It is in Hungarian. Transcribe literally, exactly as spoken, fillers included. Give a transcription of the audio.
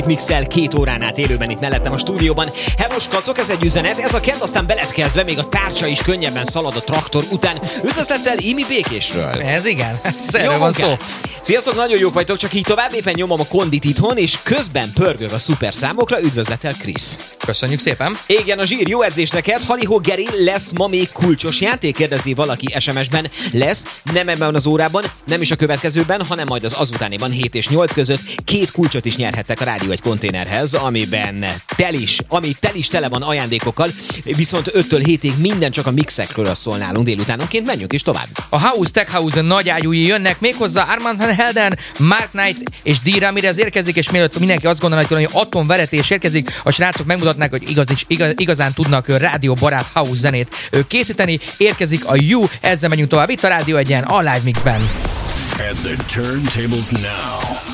mixel két órán át élőben itt mellettem a stúdióban. Hevos kacok, ez egy üzenet, ez a kert aztán beletkezve, még a tárcsa is könnyebben szalad a traktor után. Üdvözlettel Imi Békésről. Ez igen, erről van szó. Sziasztok, nagyon jók vagytok, csak így tovább, éppen nyomom a kondit itthon, és közben pörgök a szuper számokra. Üdvözlettel Krisz. Köszönjük szépen. Égjen a zsír, jó edzés neked. Halihó Geri, lesz ma még kulcsos játék? Kérdezi valaki es em es-ben. Lesz, nem ebben az órában, nem is a következőben, hanem majd az azutániban hét és nyolc között. Két kulcsot is nyerhettek a Rádió egy konténerhez, amiben tel is, ami tel is tele van ajándékokkal, viszont öttől hétig minden csak a mixekről szól nálunk délutánonként. Menjünk is tovább. A House Tech House nagy ágyúi jönnek, méghozzá Armand van Helden, Mark Knight és D. Ramirez érkezik, és mielőtt mindenki azt gondolja, hogy atomveretés érkezik, a srácok megmutatnák, hogy igaz, igaz, igazán tudnak rádióbarát house zenét készíteni. Érkezik a You, ezzel megyünk tovább itt a Rádió egyen, a Live Mixben. At the turntables now.